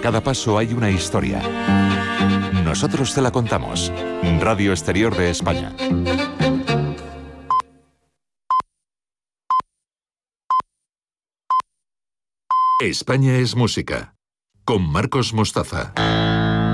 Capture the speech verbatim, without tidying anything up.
cada paso hay una historia. Nosotros te la contamos. Radio Exterior de España. España es música. Con Marcos Mostaza.